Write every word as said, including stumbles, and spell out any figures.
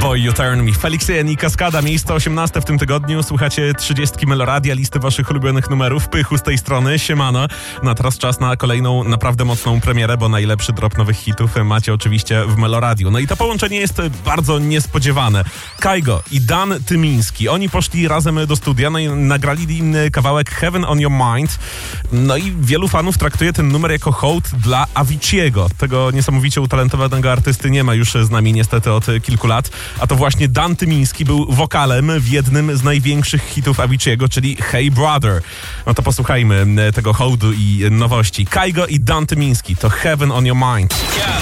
Boy You Turn Me. Felix Jen i Kaskada, miejsce osiemnaste w tym tygodniu. Słuchacie trzydziestki Meloradia, listy waszych ulubionych numerów. Pychu z tej strony, siemano. No a teraz czas na kolejną naprawdę mocną premierę, bo najlepszy drop nowych hitów macie oczywiście w Meloradiu. No i to połączenie jest bardzo niespodziewane. Kygo i Dan Tymiński. Oni poszli razem do studia, no i nagrali kawałek Heaven on Your Mind. No i wielu fanów traktuje ten numer jako hołd dla Avicii'ego. Tego niesamowicie utalentowanego artysty nie ma już z nami niestety od kilku lat. A to właśnie Dan Tymiński był wokalem w jednym z największych hitów Avicii'ego, czyli Hey Brother. No to posłuchajmy tego hołdu i nowości. Kygo i Dan Tymiński to Heaven on Your Mind.